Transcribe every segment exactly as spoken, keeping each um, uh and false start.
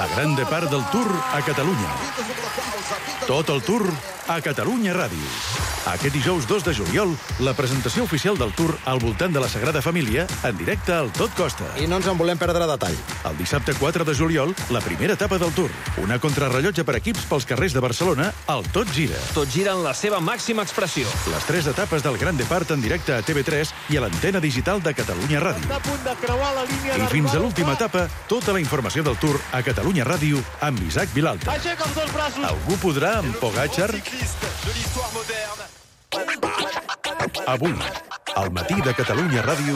La gran depart del Tour a Catalunya. Tot el Tour a Catalunya Ràdio. Aquest dijous dos de juliol, la presentació oficial del Tour al voltant de la Sagrada Família, en directe al Tot Costa. I no ens en volem perdre detall. El dissabte quatre de juliol, la primera etapa del Tour. Una contrarrellotge per equips pels carrers de Barcelona, el Tot Gira. Tot gira en la seva màxima expressió. Les tres etapes del Gran Depart en directe a T V tres i a l'antena digital de Catalunya Ràdio. I fins a l'última etapa, tota la informació del Tour a Catalunya Ràdio amb Isaac Vilalta. Algú podrà amb Pogačar? Avui, al matí de Catalunya Ràdio...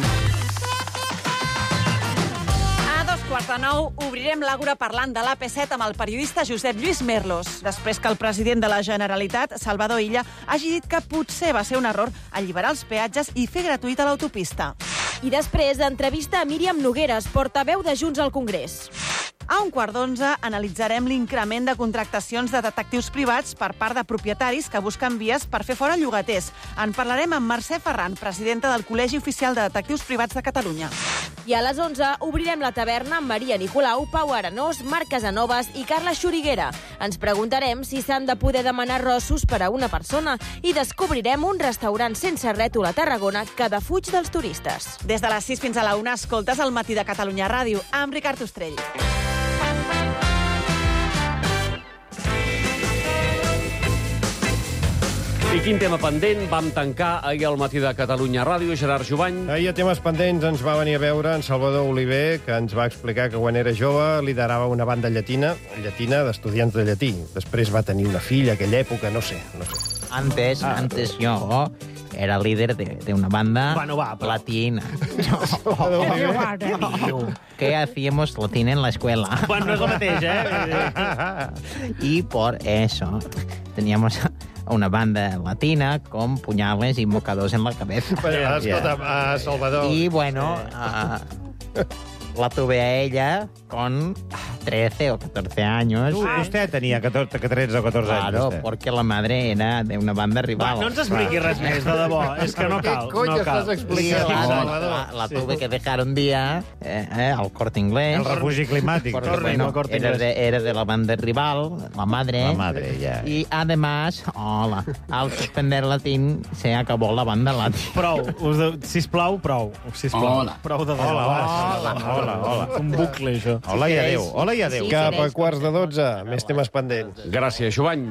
A dos quarts de nou obrirem l'Àgora parlant de l'A P set amb el periodista Josep Lluís Merlos, després que el president de la Generalitat, Salvador Illa, hagi dit que potser va ser un error alliberar els peatges i fer gratuïta l'autopista. I després, entrevista a Míriam Nogueres, portaveu de Junts al Congrés. A un quart d'onze analitzarem l'increment de contractacions de detectius privats per part de propietaris que busquen vies per fer fora llogaters. En parlarem amb Mercè Ferran, presidenta del Col·legi Oficial de Detectius Privats de Catalunya. I a les onze obrirem la taverna amb Maria Nicolau, Pau Arenós, Marc Casanovas i Carla Xuriguera. Ens preguntarem si s'han de poder demanar rossos per a una persona i descobrirem un restaurant sense rètol a Tarragona que defuig dels turistes. Des de les sis fins a la una escoltes el matí de Catalunya Ràdio amb Ricard Ostrell. I quin tema pendent vam tancar ahir al matí de Catalunya Ràdio, Gerard Jovany? Ahir a temes pendents ens va venir a veure en Salvador Oliver, que ens va explicar que quan era jove liderava una banda llatina, llatina d'estudiants de llatí. Després va tenir una filla, aquella època, no sé, no sé. Antes, ah. antes yo era líder de, de una banda bueno, va, però... latina. ¿Qué hacíamos latina en la escuela? Bueno, no és el mateix, eh? Y por eso teníamos una banda latina con puñales y mocados en la cabeza. Però, escolta, yeah. uh, Salvador... Y bueno, uh, la tuve a ella con trece o catorce años. Uh, usted tenía catorze, trece o catorze claro, años. Claro, porque la madre era de una banda rival. Va, no ens expliqui res més, de debò. És que no cal. Què cony no cal. estàs explicant, la, Salvador? la, la tuve que dejar un día eh, eh, al Corte Inglés. El refugi climàtic. Porque, Torni, bueno, no, Corte era, Inglés. de, era de la banda rival, la madre. La madre, ya. Y además, hola, al suspender latín se acabó la banda latín. Prou, us de... sisplau, prou. Sisplau. Hola. Prou de Hola, hola, hola, hola. Un bucle, això. Hola i adéu, hola i adéu. Cap a quarts de dotze, més temes pendents. Gràcies, Jovany.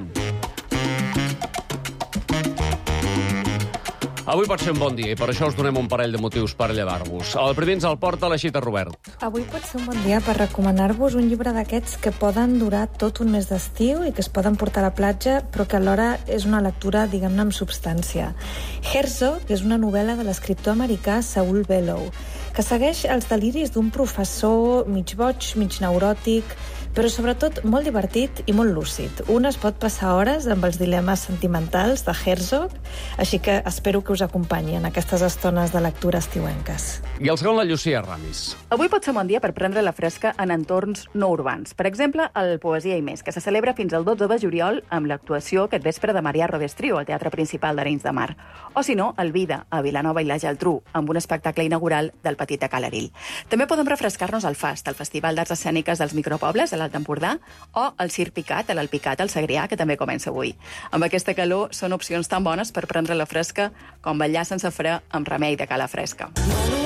Avui pot ser un bon dia i per això us donem un parell de motius per llevar-vos. El primer ens el porta la Xita Robert. Avui pot ser un bon dia per recomanar-vos un llibre d'aquests que poden durar tot un mes d'estiu i que es poden portar a la platja, però que alhora és una lectura, diguem-ne, amb substància. Herzog, que és una novel·la de l'escriptor americà Saul Bellow, que segueix els deliris d'un professor mig boig, mig neuròtic, però sobretot molt divertit i molt lúcid. Un es pot passar hores amb els dilemes sentimentals de Herzog, així que espero que us acompanyi en aquestes estones de lectura estiuenques. I el segon, la Llucia Ramis. Avui pot ser un bon dia per prendre la fresca en entorns no urbans. Per exemple, el Poesia i Més, que se celebra fins al dotze de juliol amb l'actuació aquest vespre de Marià Rodés Trio al Teatre Principal d'Arenys de Mar. O, si no, el Vida, a Vilanova i la Geltrú, amb un espectacle inaugural del Petit de Calarill. També podem refrescar-nos al FAST, el Festival d'Arts Escèniques dels Micropobles, a l'Alt Empordà, o el Circ Picat, a l'Alpicat, al Segrià, que també comença avui. Amb aquesta calor són opcions tan bones per prendre la fresca com ballar sense fre amb Remei de Cala Fresca.